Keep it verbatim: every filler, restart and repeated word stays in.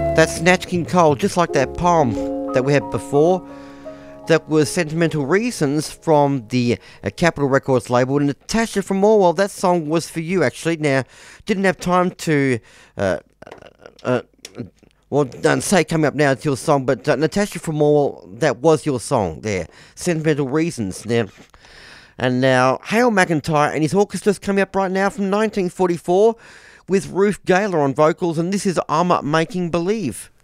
That's Nat King Cole, just like that poem that we had before. That was Sentimental Reasons from the uh, Capitol Records label. And Natasha from Morwell, that song was for you actually. Now, didn't have time to, uh, uh, well, don't say coming up now, it's your song, but uh, Natasha from Morwell, that was your song there. Sentimental Reasons. Now, and now, Hale McIntyre and his orchestra's coming up right now from nineteen forty-four with Ruth Gaylor on vocals, and this is I'm Making Believe.